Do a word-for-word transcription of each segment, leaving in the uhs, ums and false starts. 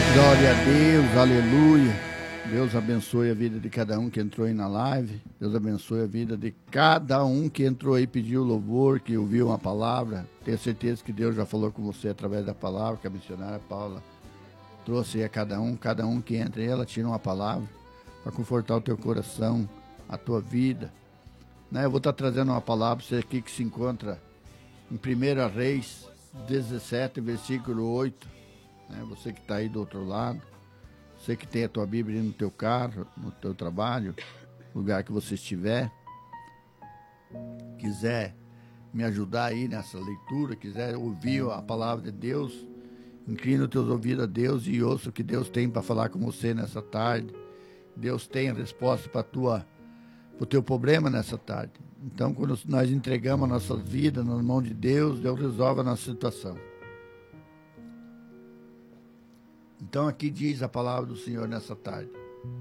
Glória a Deus, aleluia. Deus abençoe a vida de cada um que entrou aí na live. Deus abençoe a vida de cada um que entrou aí, pediu louvor, que ouviu uma palavra. Tenho certeza que Deus já falou com você através da palavra, que a missionária Paula trouxe aí a cada um. Cada um que entra aí, ela tira uma palavra para confortar o teu coração, a tua vida. Né? Eu vou estar trazendo uma palavra para você aqui que se encontra em primeira Reis dezessete, versículo oito. Né? Você que está aí do outro lado, você que tem a tua Bíblia no teu carro, no teu trabalho, lugar que você estiver, quiser me ajudar aí nessa leitura, quiser ouvir a palavra de Deus, inclina os teus ouvidos a Deus e ouça o que Deus tem para falar com você nessa tarde. Deus tem a resposta para tua, o teu problema nessa tarde. Então, quando nós entregamos a nossa vida nas mãos de Deus, Deus resolve a nossa situação. Então aqui diz a palavra do Senhor nessa tarde.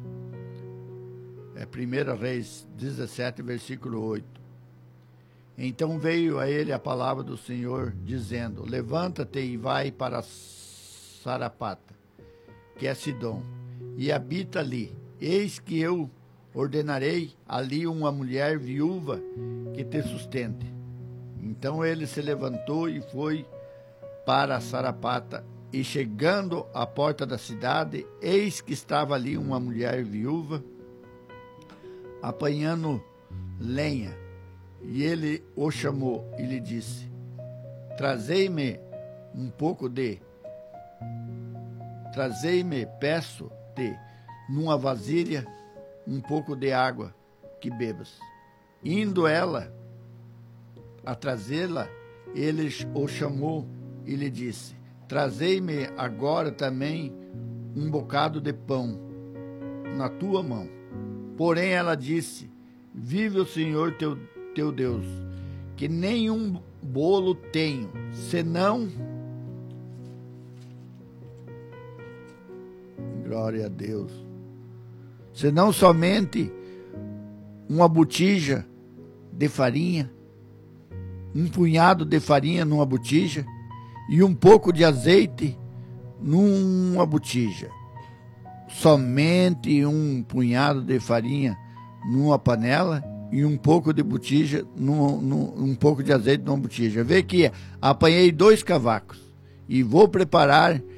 É primeira Reis dezessete, versículo oito. Então veio a ele a palavra do Senhor, dizendo: levanta-te e vai para Sarapata, que é Sidom, e habita ali. Eis que eu ordenarei ali uma mulher viúva que te sustente. Então ele se levantou e foi para Sarapata. E chegando à porta da cidade, eis que estava ali uma mulher viúva, apanhando lenha. E ele o chamou e lhe disse: Trazei-me um pouco de... Trazei-me, peço-te, numa vasilha, um pouco de água que bebas. Indo ela a trazê-la, ele o chamou e lhe disse: Trazei-me agora também um bocado de pão na tua mão. Porém ela disse: Vive o Senhor teu, teu Deus, que nenhum bolo tenho, senão... Glória a Deus. Senão somente uma botija de farinha, um punhado de farinha numa botija, e um pouco de azeite numa botija. Somente um punhado de farinha numa panela e um pouco de botija, num, num, um pouco de azeite numa botija. Vê que apanhei dois cavacos e vou preparar